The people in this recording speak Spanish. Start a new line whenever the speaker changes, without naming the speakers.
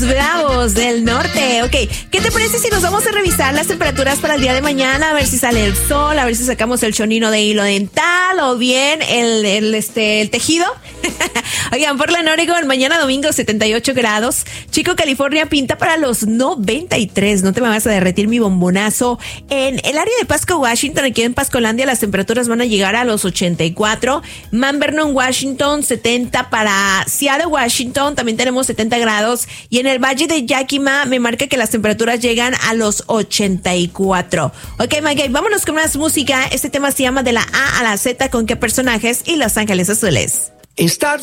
Bravos del Norte. Ok, ¿qué te parece si nos vamos a revisar las temperaturas para el día de mañana? A ver si sale el sol, a ver si sacamos el chonino de hilo dental o bien el tejido. Oigan, Portland, Oregon, mañana domingo 78 grados. Chico, California pinta para los 93. No te me vas a derretir mi bombonazo. En el área de Pasco, Washington, aquí en Pascolandia, las temperaturas van a llegar a los 84. Mount Vernon, Washington, 70. Para Seattle, Washington, también tenemos 70 grados. Y en el Valle de Yakima me marca que las temperaturas llegan a los 84. Ok, Maggie, vámonos con más música. Este tema se llama De la A a la Z, ¿con qué personajes? Y Los Ángeles Azules.